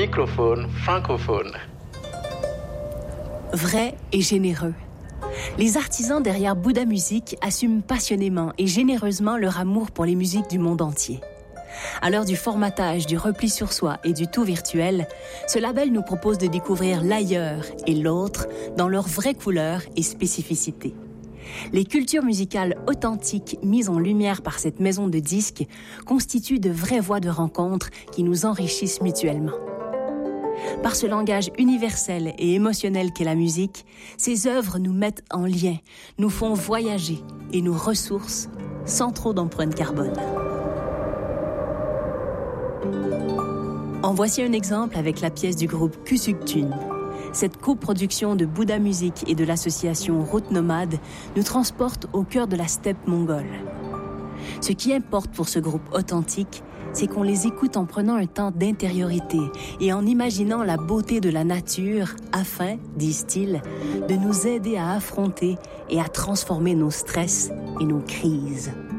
microphone francophone. Vrai et généreux. Les artisans derrière Bouddha Music assument passionnément et généreusement leur amour pour les musiques du monde entier. À l'heure du formatage, du repli sur soi et du tout virtuel, ce label nous propose de découvrir l'ailleurs et l'autre dans leurs vraies couleurs et spécificités. Les cultures musicales authentiques mises en lumière par cette maison de disques constituent de vraies voies de rencontre qui nous enrichissent mutuellement. Par ce langage universel et émotionnel qu'est la musique, ces œuvres nous mettent en lien, nous font voyager et nous ressourcent sans trop d'empreinte carbone. En voici un exemple avec la pièce du groupe Kusuktun. Cette coproduction de Bouddha Music et de l'association Route Nomade nous transporte au cœur de la steppe mongole. Ce qui importe pour ce groupe authentique, c'est qu'on les écoute en prenant un temps d'intériorité et en imaginant la beauté de la nature afin, disent-ils, de nous aider à affronter et à transformer nos stress et nos crises.